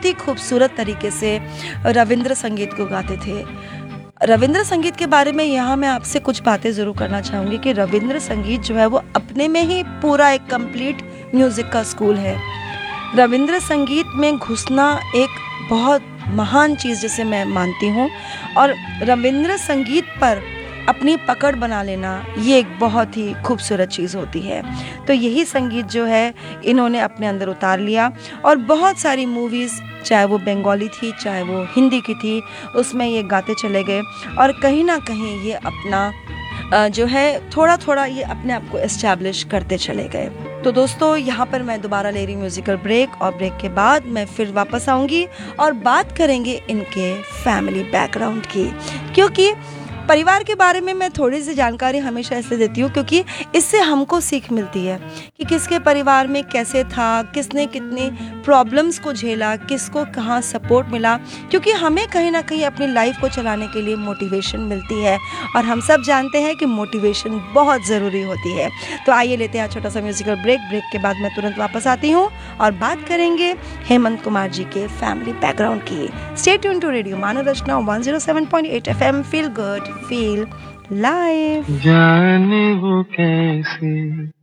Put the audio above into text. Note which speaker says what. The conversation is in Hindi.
Speaker 1: बहुत ही खूबसूरत तरीके से रविंद्र संगीत को गाते थे। रविंद्र संगीत के बारे में यहाँ मैं आपसे कुछ बातें ज़रूर करना चाहूँगी कि रविंद्र संगीत जो है वो अपने में ही पूरा एक कंप्लीट म्यूज़िक का स्कूल है। रविंद्र संगीत में घुसना एक बहुत महान चीज़ जिसे मैं मानती हूँ, और रविंद्र संगीत पर अपनी पकड़ बना लेना ये एक बहुत ही खूबसूरत चीज़ होती है। तो यही संगीत जो है इन्होंने अपने अंदर उतार लिया, और बहुत सारी मूवीज़, चाहे वो बंगाली थी चाहे वो हिंदी की थी, उसमें ये गाते चले गए और कहीं ना कहीं ये अपना जो है थोड़ा थोड़ा ये अपने आप को एस्टैब्लिश करते चले गए। तो दोस्तों, यहाँ पर मैं दोबारा ले रही हूँ म्यूज़िकल ब्रेक, और ब्रेक के बाद मैं फिर वापस आऊँगी और बात करेंगे इनके फैमिली बैकग्राउंड की, क्योंकि परिवार के बारे में मैं थोड़ी सी जानकारी हमेशा इसलिए देती हूँ क्योंकि इससे हमको सीख मिलती है कि किसके परिवार में कैसे था, किसने कितनी प्रॉब्लम्स को झेला, किसको कहाँ सपोर्ट मिला, क्योंकि हमें कहीं ना कहीं अपनी लाइफ को चलाने के लिए मोटिवेशन मिलती है, और हम सब जानते हैं कि मोटिवेशन बहुत ज़रूरी होती है। तो आइए लेते हैं छोटा सा म्यूजिकल ब्रेक। ब्रेक के बाद मैं तुरंत वापस आती हूँ और बात करेंगे हेमंत कुमार जी के फैमिली बैकग्राउंड की। Stay tune to radio Manav Rachna 107.8 FM। Feel good, feel live.
Speaker 2: जाने वो कैसे